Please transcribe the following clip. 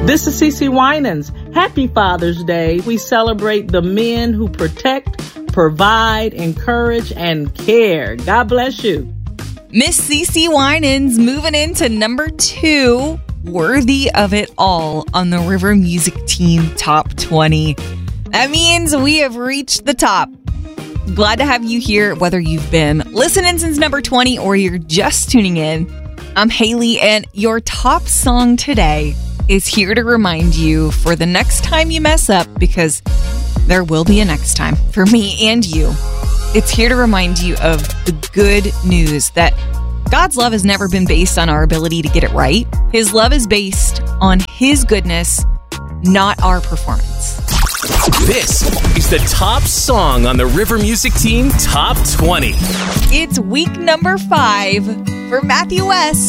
This is CeCe Winans. Happy Father's Day. We celebrate the men who protect, provide, encourage, and care. God bless you. Miss CeCe Winans moving into number 2, Worthy of It All on the River Music Team Top 20. That means we have reached the top. Glad to have you here, whether you've been listening since number 20 or you're just tuning in. I'm Haley, and your top song today is here to remind you for the next time you mess up, because there will be a next time for me and you. It's here to remind you of the good news that God's love has never been based on our ability to get it right. His love is based on His goodness, not our performance. This is the top song on the River Music Team Top 20. It's week number 5 for Matthew West.